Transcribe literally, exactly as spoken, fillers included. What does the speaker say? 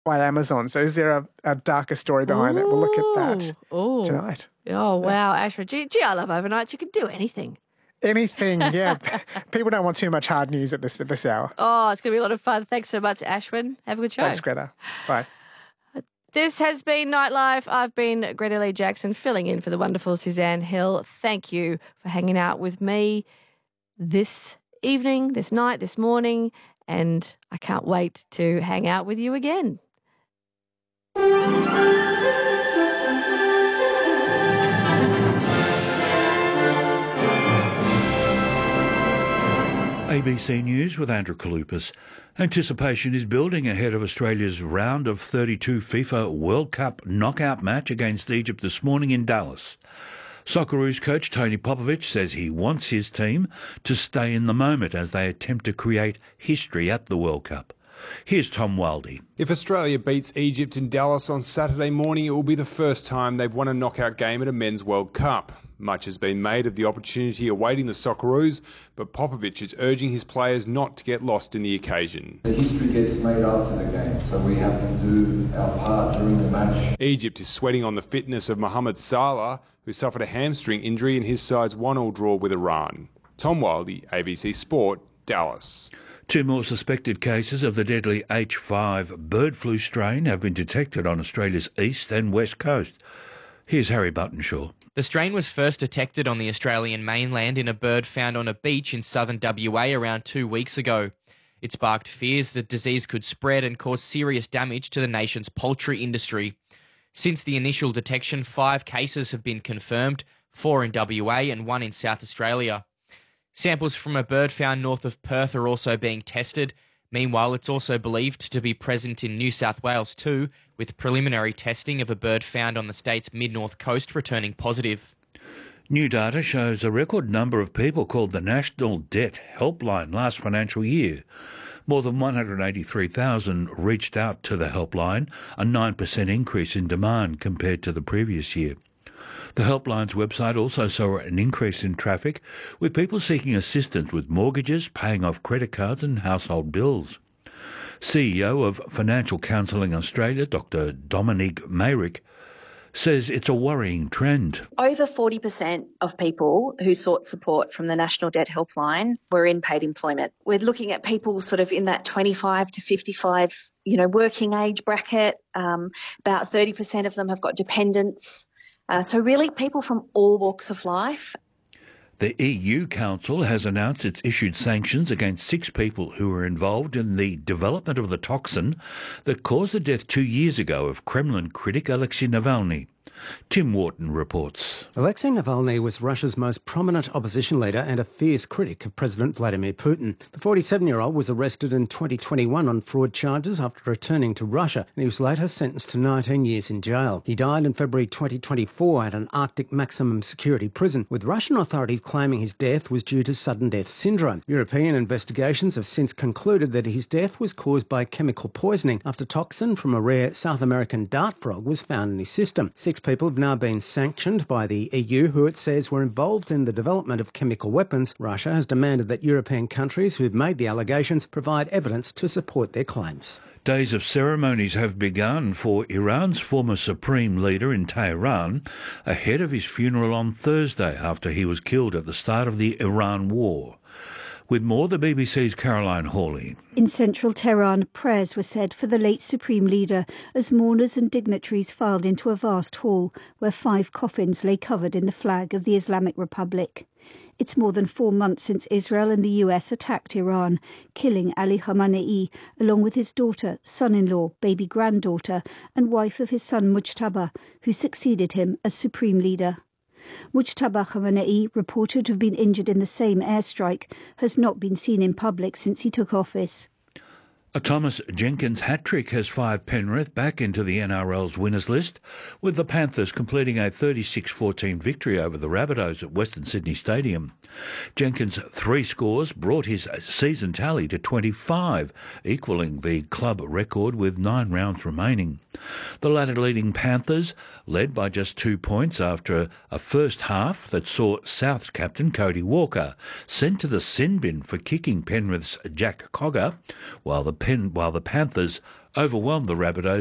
by Amazon. So is there a, a darker story behind Ooh. it? We'll look at that Ooh. tonight. Oh, wow, Ashwin. Gee, gee, I love overnights. You can do anything. Anything, yeah. People don't want too much hard news at this at this hour. Oh, it's going to be a lot of fun. Thanks so much, Ashwin. Have a good show. Thanks, Greta. Bye. This has been Nightlife. I've been Greta Lee Jackson, filling in for the wonderful Suzanne Hill. Thank you for hanging out with me this evening, this night, this morning, and I can't wait to hang out with you again. A B C News with Andrew Kalupas. Anticipation is building ahead of Australia's round of thirty-two FIFA World Cup knockout match against Egypt this morning in Dallas. Socceroos coach Tony Popovic says he wants his team to stay in the moment as they attempt to create history at the World Cup. Here's Tom Wildey. If Australia beats Egypt in Dallas on Saturday morning, it will be the first time they've won a knockout game at a Men's World Cup. Much has been made of the opportunity awaiting the Socceroos, but Popovic is urging his players not to get lost in the occasion. The history gets made after the game, so we have to do our part during the match. Egypt is sweating on the fitness of Mohamed Salah, who suffered a hamstring injury in his side's one-all draw with Iran. Tom Wildey, A B C Sport, Dallas. Two more suspected cases of the deadly H five bird flu strain have been detected on Australia's east and west coast. Here's Harry Buttonshaw. The strain was first detected on the Australian mainland in a bird found on a beach in southern W A around two weeks ago. It sparked fears that disease could spread and cause serious damage to the nation's poultry industry. Since the initial detection, five cases have been confirmed, four in W A and one in South Australia. Samples from a bird found north of Perth are also being tested. Meanwhile, it's also believed to be present in New South Wales too, with preliminary testing of a bird found on the state's mid-north coast returning positive. New data shows a record number of people called the National Debt Helpline last financial year. More than one hundred eighty-three thousand reached out to the helpline, a nine percent increase in demand compared to the previous year. The helpline's website also saw an increase in traffic, with people seeking assistance with mortgages, paying off credit cards and household bills. C E O of Financial Counselling Australia, Doctor Dominique Mayrick, says it's a worrying trend. Over forty percent of people who sought support from the National Debt Helpline were in paid employment. We're looking at people sort of in that twenty-five to fifty-five, you know, working age bracket. Um, about thirty percent of them have got dependents. Uh, so really people from all walks of life. The E U Council has announced it's issued sanctions against six people who were involved in the development of the toxin that caused the death two years ago of Kremlin critic Alexei Navalny. Tim Wharton reports. Alexei Navalny was Russia's most prominent opposition leader and a fierce critic of President Vladimir Putin. The forty-seven-year-old was arrested in twenty twenty-one on fraud charges after returning to Russia, and he was later sentenced to nineteen years in jail. He died in February twenty twenty-four at an Arctic maximum security prison, with Russian authorities claiming his death was due to sudden death syndrome. European investigations have since concluded that his death was caused by chemical poisoning after toxin from a rare South American dart frog was found in his system. Six people People have now been sanctioned by the E U, who it says were involved in the development of chemical weapons. Russia has demanded that European countries who've made the allegations provide evidence to support their claims. Days of ceremonies have begun for Iran's former supreme leader in Tehran ahead of his funeral on Thursday after he was killed at the start of the Iran war. With more, the B B C's Caroline Hawley. In central Tehran, prayers were said for the late Supreme Leader as mourners and dignitaries filed into a vast hall where five coffins lay covered in the flag of the Islamic Republic. It's more than four months since Israel and the U S attacked Iran, killing Ali Khamenei along with his daughter, son-in-law, baby granddaughter and wife of his son Mujtaba, who succeeded him as Supreme Leader. Mujtaba Khamenei, reported to have been injured in the same airstrike, has not been seen in public since he took office. A Thomas Jenkins hat-trick has fired Penrith back into the N R L's winners list, with the Panthers completing a thirty-six fourteen victory over the Rabbitohs at Western Sydney Stadium. Jenkins' three scores brought his season tally to twenty-five, equalling the club record with nine rounds remaining. The ladder-leading Panthers led by just two points after a first half that saw South's captain Cody Walker sent to the sin bin for kicking Penrith's Jack Cogger, while the Pen, while the Panthers overwhelmed the Rabbitohs